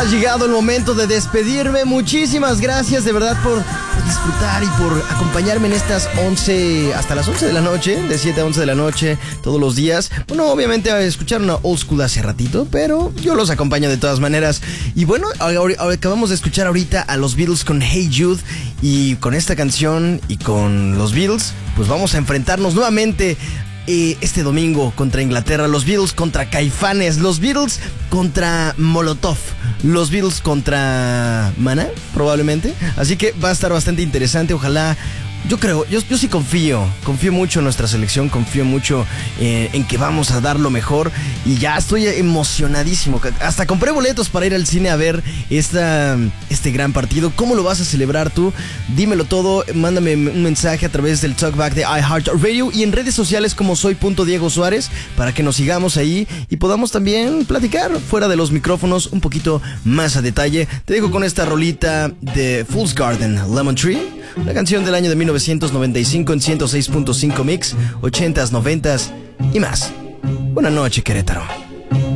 Ha llegado el momento de despedirme. Muchísimas gracias de verdad por disfrutar y por acompañarme en estas 11, hasta las 11 de la noche, de 7 a 11 de la noche, todos los días. Bueno, obviamente escucharon a Old School hace ratito, pero yo los acompaño de todas maneras. Y bueno, acabamos de escuchar ahorita a los Beatles con Hey Jude. Y con esta canción y con los Beatles, pues vamos a enfrentarnos nuevamente este domingo contra Inglaterra. Los Beatles contra Caifanes, los Beatles contra Molotov, los Beatles contra Maná, probablemente. Así que va a estar bastante interesante. Ojalá, yo sí confío mucho en nuestra selección, confío mucho en que vamos a dar lo mejor. Y ya estoy emocionadísimo. Hasta compré boletos para ir al cine a ver este gran partido. ¿Cómo lo vas a celebrar tú? Dímelo todo, mándame un mensaje a través del Talkback de iHeartRadio y en redes sociales como soy.Diego Suárez, para que nos sigamos ahí y podamos también platicar fuera de los micrófonos un poquito más a detalle. Te dejo con esta rolita de Fool's Garden, Lemon Tree, una canción del año de 1995 en 106.5 Mix, 80s, 90s y más. Buenas noches, Querétaro.